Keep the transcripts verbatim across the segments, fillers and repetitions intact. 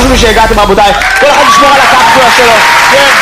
לי שהגעתם רבותיי. כל אחד ישמור על הקפסולה שלו. כן.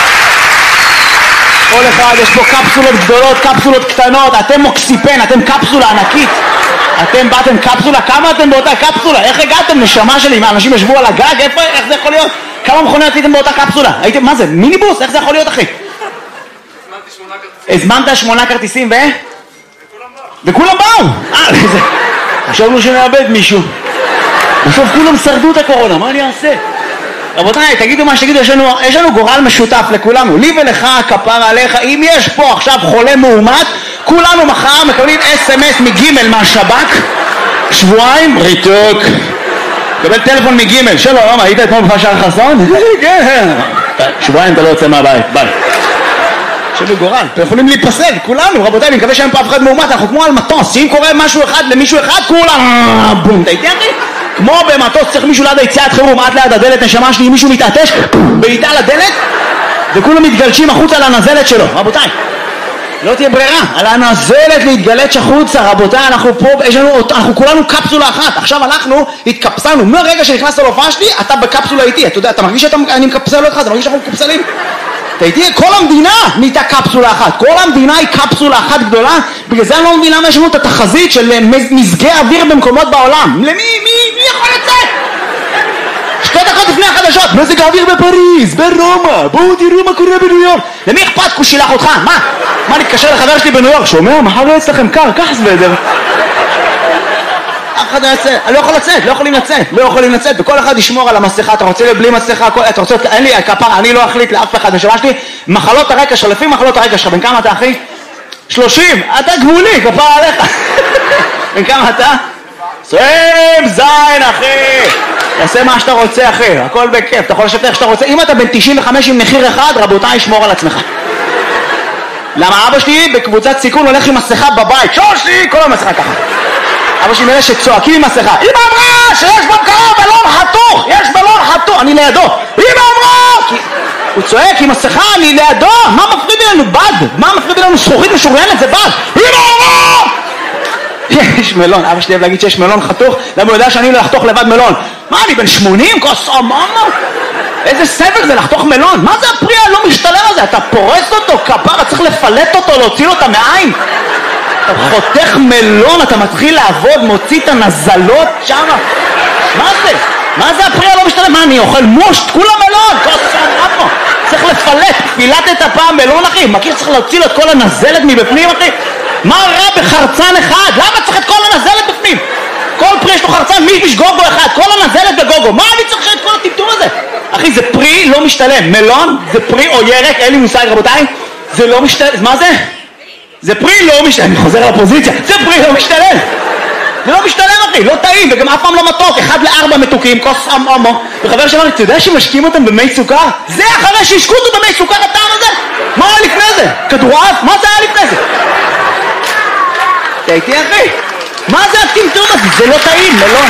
כל אחד, יש פה קפסולות גדולות, קפסולות קטנות, אתם מוקסיפן, אתם קפסולה ענקית. אתם באתם קפסולה, כמה אתם באותה קפסולה? איך הגעתם? נשמה שלי, מה, אנשים ישבו על הגג? איפה, איך זה יכול להיות? כמה מכוניות הייתם באותה קפסולה? הייתם, מה זה, מיניבוס? איך זה יכול להיות, אחי? הזמנתי שמונה כרטיסים. הזמנת שמונה כרטיסים ו... וכולם באו! אה, זה... חשבנו שנאבד מישהו. בסוף כולם שרדו את הקורונה, מה אני אעשה? רבותיי, תגידו מה שתגידו, יש לנו, יש לנו גורל משותף לכולנו, לי ולך, כפרה עליך, אם יש פה עכשיו חולה מאומת, כולנו מחר מקבלים אס אם אס מגימל מהשב"כ, שבועיים, ריתוק, קבל טלפון מגימל, שלום, היית אתמול בחשר חסון? כן, שבועיים אתה לא יוצא מהבית, ביי. יש לנו גורל, אתם יכולים להיפסד, כולנו, רבותיי, אני מקווה שאין פה אף אחד מאומת, אנחנו כמו על מטוס, אם קורה משהו אחד למישהו אחד, כולם, בום, אתה איתי אחי? כמו במטוס צריך מישהו ליד היציאת חירום, עד ליד הדלת, נשמה שלי, אם מישהו מתעטש, בעיטה לדלת, וכולם מתגלשים החוצה על הנזלת שלו, רבותיי. לא תהיה ברירה, על הנזלת להתגלש החוצה, רבותיי, אנחנו פה, יש לנו, אנחנו כולנו קפסולה אחת, עכשיו הלכנו, התקפסלנו, מהרגע שנכנסת להופעה שלי, אתה בקפסולה איתי, אתה יודע, אתה מרגיש שאני מקפסל אותך, אתה מרגיש שאנחנו מקפסלים? אתה איתי, כל המדינה נהייתה קפסולה אחת, כל המדינה היא קפסולה אחת גדולה, בגלל זה אני לא מבין למה יש לנו את התחזית של מזגי אוויר במקומות בעולם. למי, מי, מי יכול לצאת? שתי דקות לפני החדשות, מזג האוויר בפריז, ברומא, בואו תראו מה קורה בניו יורק. למי אכפת? הוא שילח אותך, מה? מה, נתקשר לחבר שלי בניו יורק, שומע? מחר לא יצא לכם קר, קח סוודר. אף אחד לא יצא, אני לא יכול לצאת, לא יכולים לצאת, לא יכולים לצאת, וכל אחד ישמור על המסכה, אתה רוצה בלי מסכה, אתה רוצה, אין לי, כפרה, אני לא אחליט לאף אחד, נשמה שלי, מחלות הרקע שלך, לפי מחלות הרקע שלך, בן כמה אתה אחי? שלושים, אתה גבולי, כפרה עליך. בן כמה אתה? עשרים, זין אחי, תעשה מה שאתה רוצה אחי, הכל בכיף, אתה יכול לשבת איך שאתה רוצה, אם אתה בן תשעים וחמש עם מחיר אחד, רבותיי, שמור על עצמך. למה אבא שלי בקבוצת סיכון הולך עם מסכה בבית, שושי, כל המסכה ככה. אבא שלי מאלה שצועקים עם מסכה, אמא אמרה שיש בקרוב בלון חתוך, יש בלון חתוך, אני לידו, אמא אמרה, כי... הוא צועק עם מסכה, אני לידו, מה מפריד לנו? בד, מה מפריד לנו? זכוכית משוריינת, זה בד, אמא אמרה! יש מלון, אבא שלי אוהב להגיד שיש מלון חתוך, למה הוא יודע שאני לא לחתוך לבד מלון? מה, אני בן שמונים? כוס אממה? איזה סבל זה לחתוך מלון? מה זה הפרי הלא משתלם הזה? אתה פורס אותו, כפרה, צריך לפלט אותו, להוציא לו את המעיים. אתה חותך מלון, אתה מתחיל לעבוד, מוציא את הנזלות שם. מה זה? מה זה הפרי הלא משתלם? מה, אני אוכל מושט? כולה מלון, כוס אממה. צריך לפלט, פילטת הפעם מלון אחי, מכיר צריך להוציא לו את כל הנזלת מבפנים אחי? מה רע בחרצן אחד? למה צריך את כל הנזלת בפנים? כל פרי יש לו חרצן, מי יש גוגו אחד, כל הנזלת בגוגו, מה אני צריך את כל הטמטום הזה? אחי, זה פרי לא משתלם, מלון זה פרי או ירק, אין לי מושג רבותיי, זה לא משתלם, מה זה? זה פרי לא משתלם, אני חוזר לפוזיציה, זה פרי לא משתלם, זה לא משתלם אחי, לא טעים, וגם אף פעם לא מתוק, אחד לארבע מתוקים, כוס אמו, וחבר שאמר לי, אתה יודע שמשקים אותם במי סוכר? זה אחרי שהשקו אותו במי סוכר הטעם הזה? מה היה לפני זה? כדורעף? מה זה היה לפני זה? אתה איתי אחי? מה זה הטמטום הזה? זה לא טעים, מלון.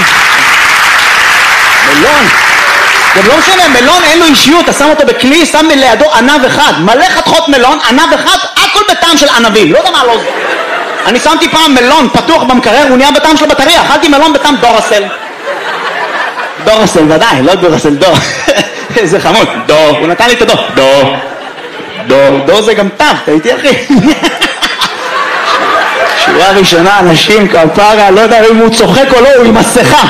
מלון. זה לא משנה, מלון אין לו אישיות, אתה שם אותו בכלי, שם לידו ענב אחד, מלא חתכות מלון, ענב אחד, הכל בטעם של ענבים, לא יודע מה לא זה. אני שמתי פעם מלון פתוח במקרר, הוא נהיה בטעם של בטריה, אכלתי מלון בטעם דורסל. דורסל, ודאי, לא דורסל, דור. איזה חמוד, דור, הוא נתן לי את הדור. דור. דור, דור זה גם טב, אתה איתי אחי? שורה ראשונה, אנשים כפרה, לא יודע אם הוא צוחק או לא, הוא עם מסכה.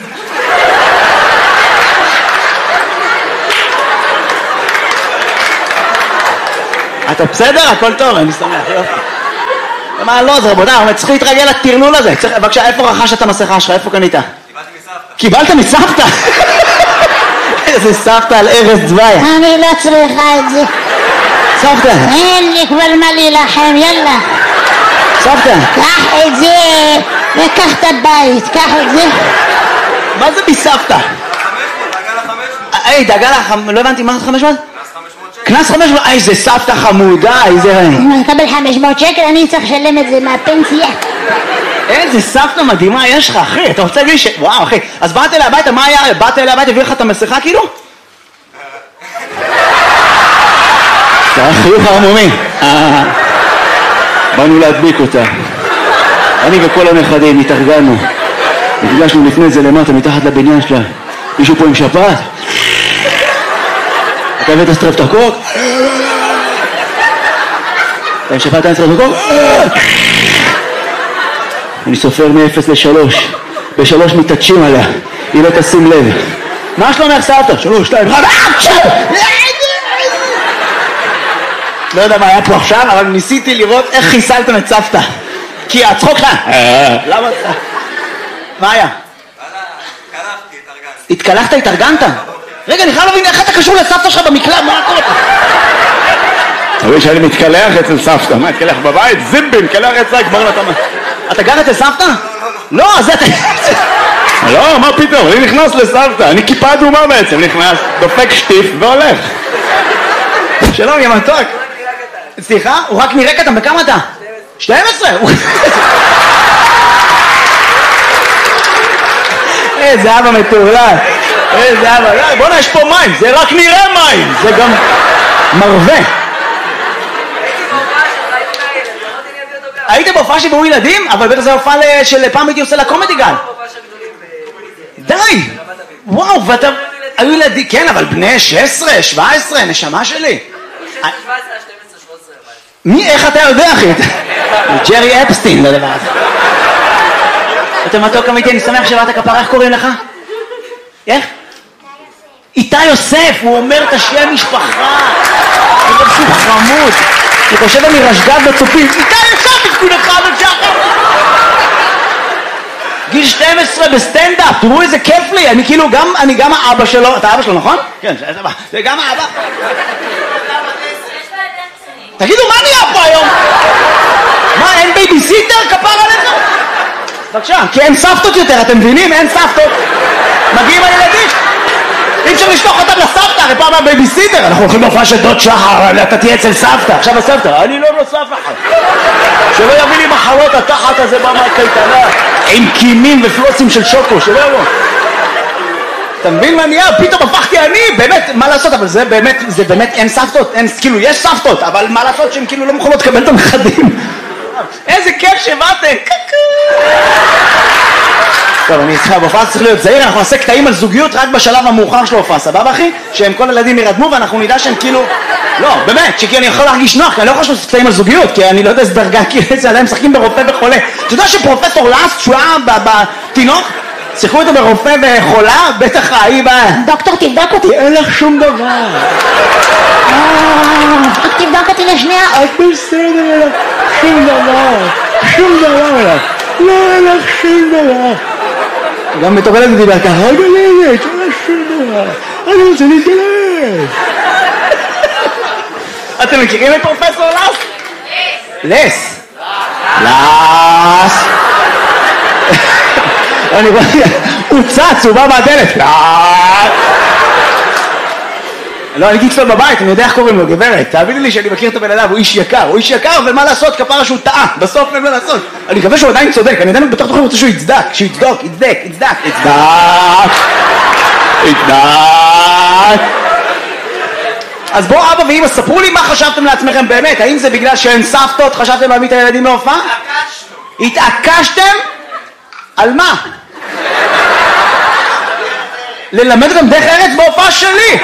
אתה בסדר? הכל טוב, אני שמח, יופי. מה לא, זה רבודה, הוא צריך להתרגל לטרלול הזה. בבקשה, איפה רכשת את המסכה שלך? איפה קנית? קיבלת מסבתא. קיבלת מסבתא? איזה סבתא על ארז דווי. אני לא צריכה את זה. סבתא. אין לי כבר מה להילחם, יאללה. סבתא. קח את זה, וקח את הבית, קח את זה. מה זה מסבתא? דאגה לחמש מאות. היי, דאגה לחמש... לא הבנתי, מה זה חמש מאות? קנס חמש מאות, איזה סבתא חמודה, איזה... אם אני אקבל חמש מאות שקל, אני צריך לשלם את זה מהפנסיה. איזה סבתא מדהימה יש לך, אחי, אתה רוצה להגיד ש... וואו, אחי, אז באת אליי הביתה, מה היה? באת אליי הביתה, הביא לך את המסכה כאילו? זה היה חיוך הרמומי. באנו להדביק אותה. אני וכל הנכדים התארגנו. נפגשנו לפני זה למטה, מתחת לבניין שלה. מישהו פה עם שפעת? אתה הבאת סטרפטוקוק? אתה המשפעת סטרפטוקוק? אני סופר מ-אפס ל-שלוש. בשלוש מתעטשים עליה, היא לא תשים לב. מה שלומך סבתא? שלוש, שתיים, אחד, לא יודע מה היה פה עכשיו, אבל ניסיתי לראות איך חיסלתם את סבתא. כי הצחוק שלה... למה? מה היה? קלחתי, התארגנתי. התקלחת, התארגנת? רגע, אני חייב להבין איך אתה קשור לסבתא שלך במקלט, מה קורה פה? תראי שאני מתקלח אצל סבתא, מה, התקלח בבית? זימבי, מתקלח אצלה, כבר לא תמה. אתה גר אצל סבתא? לא, זה אתה... לא, מה פתאום, אני נכנס לסבתא, אני כיפה אדומה בעצם, נכנס, דופק שטיף והולך. שלום, יא מתוק. סליחה? הוא רק נראה קטן, בכמה אתה? שתים עשרה. איזה אבא מטורלל. איזה אבא, בוא'נה, יש פה מים, זה רק נראה מים, זה גם מרווה. היית בהופעה שבאו ילדים? אבל בטח זה הופעה של פעם הייתי עושה לקומדי גל. די! וואו, ואתה... היו ילדים, כן, אבל בני שש עשרה, שבע עשרה, נשמה שלי. מי, איך אתה יודע, אחי? ג'רי אפסטין, זה דבר הזה. אתה מתוק אמיתי, אני שמח שבאת כפרה, איך קוראים לך? איך? איתי יוסף, הוא אומר את השם משפחה. הוא אומר שהוא חמוד. אני חושב אני רשגת בצופים. איתי יוסף, תקעו לך בצ'חר. גיל שתים עשרה בסטנדאפ, תראו איזה כיף לי. אני כאילו גם, אני גם האבא שלו. אתה אבא שלו, נכון? כן, זה גם האבא. תגידו, מה נהיה פה היום? מה, אין בייביסיטר? כפר עליך? בבקשה, כי אין סבתות יותר, אתם מבינים? אין סבתות. מגיעים הילדים. אי אפשר לשלוח אותם לסבתא, הרי פעם הבייביסיטר. אנחנו הולכים להופעה של דוד שחר, אתה תהיה אצל סבתא. עכשיו הסבתא, אני לא נוסף אחת. שלא יביא לי מחלות התחת הזה במה קייטנה, עם קימים ופלוצים של שוקו, שלא יבוא. אתה מבין מה נהיה? פתאום הפכתי אני, באמת, מה לעשות? אבל זה באמת, זה באמת אין סבתות, אין, כאילו, יש סבתות, אבל מה לעשות שהן כאילו לא מוכנות לקבל את הנכדים? איזה כיף שבאתם! טוב, אני איתך, בהופעה צריך להיות זהיר, אנחנו נעשה קטעים על זוגיות רק בשלב המאוחר של ההופעה, סבבה אחי? שהם כל הילדים ירדמו ואנחנו נדע שהם כאילו... לא, באמת, שכי אני יכול להרגיש נוח, כי אני לא יכול לעשות קטעים על זוגיות, כי אני לא יודע איזה דרגה, כי איזה עדיין משחקים ברופא וחולה. אתה יודע שפרופסור לאסט, שהוא היה בתינוק, שיחקו איתו ברופא וחולה, בטח ההיא ב... דוקטור, תבדוק אותי. אין לך שום דבר. רק תבדוק אותי לשנייה. את בסדר, אין לך שום דבר. שום דבר. לא, אין לך שום דבר. גם בתור ילד דיבר ככה, רגע לילד, אין לך שום דבר. אני רוצה להתגלש. אתם מכירים את פרופסור לס? לס. לס. אני רואה, הוא צץ, הוא בא מהדלת. לא, אני גיצפל בבית, אני יודע איך קוראים לו, גברת. תאמיני לי שאני מכיר את הבן אדם, הוא איש יקר. הוא איש יקר, אבל מה לעשות? כפרה שהוא טעה. בסוף אין מה לעשות. אני מקווה שהוא עדיין צודק. אני עדיין בתוך תוכן רוצה שהוא יצדק. שהוא יצדוק, יצדק, יצדק, יצדק. יצדק. אז בואו אבא ואמא, ספרו לי מה חשבתם לעצמכם באמת. האם זה בגלל שאין סבתות, חשבתם להביא את הילדים להופעה? התעקשנו. התעקשתם? על מה? ללמד גם דרך ארץ בהופעה שלי.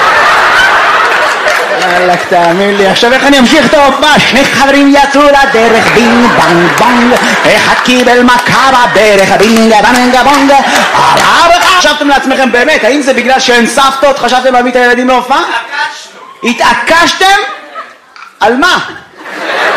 אלק, תאמין לי, עכשיו איך אני אמשיך את ההופעה? שני חברים יצאו לדרך, בינג בנג בונג, אחד קיבל מכה בברך, בינג בנג בונג. חשבתם לעצמכם באמת, האם זה בגלל שאין סבתות, חשבתם להביא את הילדים להופעה? התעקשנו. התעקשתם? על מה?